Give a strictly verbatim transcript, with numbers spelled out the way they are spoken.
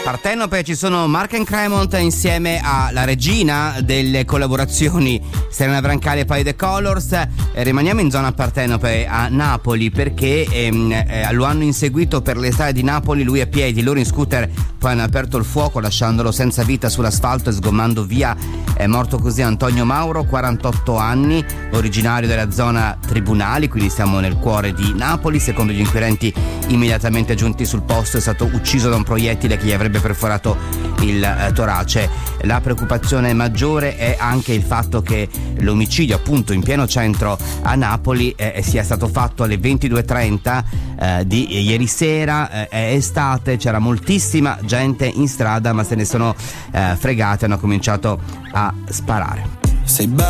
Partenope, ci sono Mark and Cremont insieme alla regina delle collaborazioni, Serena Brancali e Pai The Colors. Eh, rimaniamo in zona Partenope a Napoli perché ehm, eh, lo hanno inseguito per le strade di Napoli, lui a piedi, loro in scooter, poi hanno aperto il fuoco lasciandolo senza vita sull'asfalto e sgommando via. È morto così Antonio Mauro, quarantotto anni, originario della zona Tribunali, quindi siamo nel cuore di Napoli. Secondo gli inquirenti immediatamente giunti sul posto è stato ucciso da un proiettile che gli avrebbe perforato il eh, torace. La preoccupazione maggiore è anche il fatto che l'omicidio appunto in pieno centro a Napoli eh, sia stato fatto alle ventidue e trenta eh, di ieri sera. Eh, è estate, c'era moltissima gente in strada, ma se ne sono eh, fregati, hanno cominciato a sparare. Sei